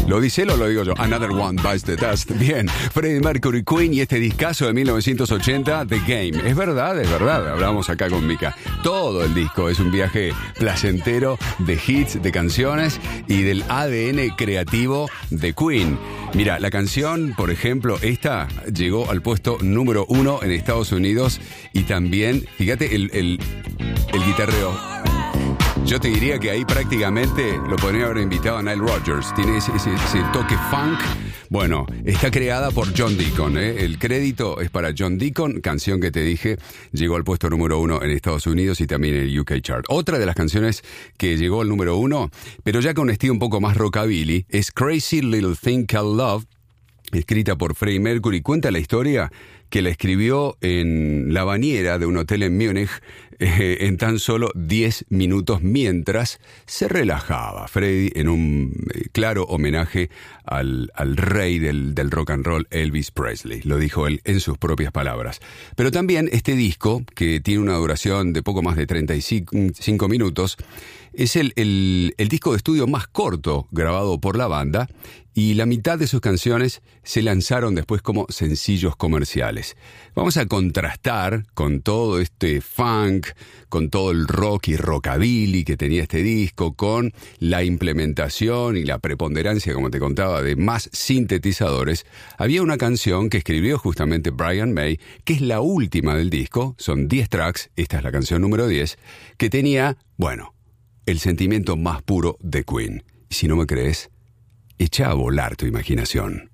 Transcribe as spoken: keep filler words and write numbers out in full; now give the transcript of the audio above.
¿Lo dice él o lo digo yo? Another One Bites the Dust. Bien, Freddie Mercury, Queen y este discazo de mil novecientos ochenta, The Game. Es verdad, es verdad, hablamos acá con Mika. Todo el disco es un viaje placentero de hits, de canciones y del A D N creativo de Queen. Mira, la canción, por ejemplo, esta llegó al puesto número uno en Estados Unidos y también, fíjate, el, el, el guitarreo. Yo te diría que ahí prácticamente lo podría haber invitado a Nile Rodgers. Tiene ese, ese, ese toque funk. Bueno, está creada por John Deacon, ¿eh? El crédito es para John Deacon, canción que te dije, llegó al puesto número uno en Estados Unidos y también en el U K Chart. Otra de las canciones que llegó al número uno, pero ya con un estilo un poco más rockabilly, es Crazy Little Thing Called Love, escrita por Freddie Mercury. Cuenta la historia que la escribió en la bañera de un hotel en Múnich eh, en tan solo diez minutos mientras se relajaba. Freddie en un eh, claro homenaje al, al rey del, del rock and roll, Elvis Presley. Lo dijo él en sus propias palabras. Pero también este disco, que tiene una duración de poco más de treinta y cinco minutos, es el, el, el disco de estudio más corto grabado por la banda y la mitad de sus canciones se lanzaron después como sencillos comerciales. Vamos a contrastar con todo este funk, con todo el rock y rockabilly que tenía este disco, con la implementación y la preponderancia, como te contaba, de más sintetizadores. Había una canción que escribió justamente Brian May, que es la última del disco, son diez tracks, esta es la canción número diez, que tenía, bueno, el sentimiento más puro de Queen. Y si no me crees, echa a volar tu imaginación.